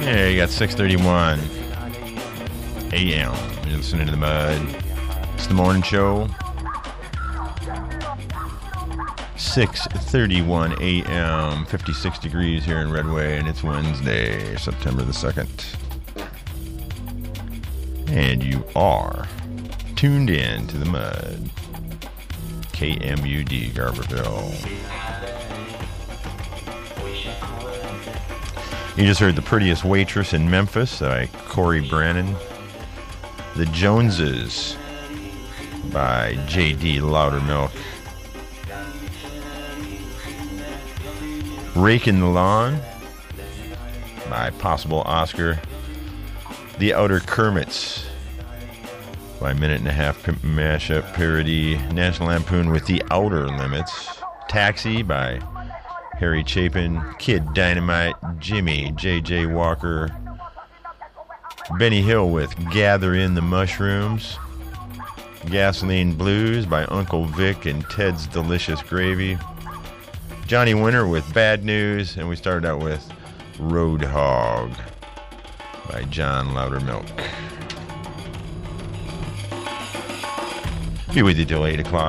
Yeah, you got 6:31 a.m. You're listening to The Mud. It's the morning show. 6:31 a.m. 56 degrees here in Redway, and it's Wednesday, September the 2nd. And you are tuned in to The Mud. KMUD, Garberville. You just heard The Prettiest Waitress in Memphis by Corey Brannon. The Joneses by J.D. Loudermilk. Raking the Lawn by Possible Oscar. The Outer Kermits by Minute and a Half Mashup Parody. National Lampoon with The Outer Limits. Taxi by Harry Chapin. Kid Dynamite, Jimmy, J.J. Walker. Benny Hill with Gather in the Mushrooms. Gasoline Blues by Uncle Vic and Ted's Delicious Gravy. Johnny Winter with Bad News. And we started out with Road Hog by John Loudermilk. Be with you till 8 o'clock.